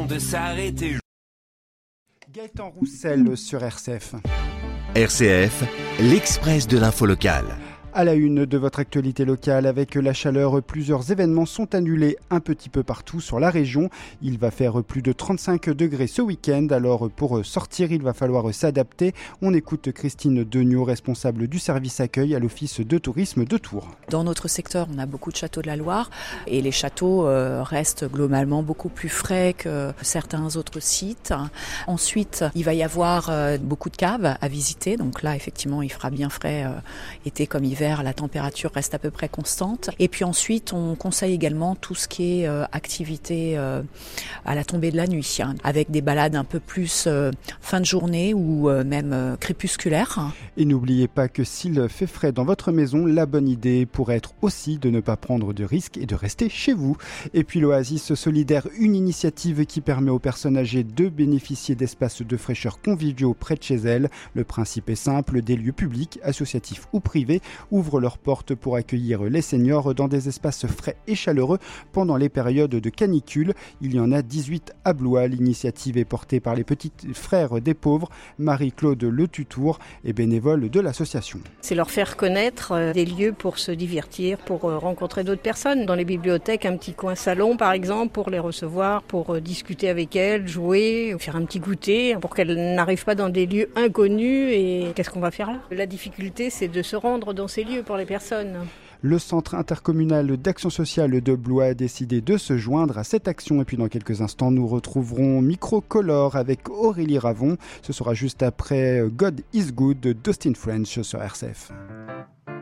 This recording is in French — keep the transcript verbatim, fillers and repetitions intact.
de s'arrêter. Gaëtan Roussel sur R C F. R C F, l'Express de l'info locale. À la une de votre actualité locale, avec la chaleur, plusieurs événements sont annulés un petit peu partout sur la région. Il va faire plus de trente-cinq degrés ce week-end, alors pour sortir, il va falloir s'adapter. On écoute Christine Degnaud, responsable du service accueil à l'Office de tourisme de Tours. Dans notre secteur, on a beaucoup de châteaux de la Loire et les châteaux euh, restent globalement beaucoup plus frais que certains autres sites. Ensuite, il va y avoir euh, beaucoup de caves à visiter, donc là, effectivement, il fera bien frais euh, été comme hiver. La température reste à peu près constante. Et puis ensuite, on conseille également tout ce qui est euh, activité euh, à la tombée de la nuit, hein, avec des balades un peu plus euh, fin de journée ou euh, même euh, crépusculaires. Et n'oubliez pas que s'il fait frais dans votre maison, la bonne idée pourrait être aussi de ne pas prendre de risques et de rester chez vous. Et puis l'Oasis Solidaire, une initiative qui permet aux personnes âgées de bénéficier d'espaces de fraîcheur conviviaux près de chez elles. Le principe est simple, des lieux publics, associatifs ou privés, ouvrent leurs portes pour accueillir les seniors dans des espaces frais et chaleureux pendant les périodes de canicule. Il y en a dix-huit à Blois. L'initiative est portée par les petits frères des pauvres. Marie-Claude Le Tutour est bénévole de l'association. C'est leur faire connaître des lieux pour se divertir, pour rencontrer d'autres personnes. Dans les bibliothèques, un petit coin salon par exemple, pour les recevoir, pour discuter avec elles, jouer, faire un petit goûter, pour qu'elles n'arrivent pas dans des lieux inconnus. Et qu'est-ce qu'on va faire là ? La difficulté, c'est de se rendre dans ces lieux pour les personnes. Le Centre intercommunal d'action sociale de Blois a décidé de se joindre à cette action. Et puis dans quelques instants, nous retrouverons Microcolor avec Aurélie Ravon. Ce sera juste après God is Good de Dustin French sur R C F.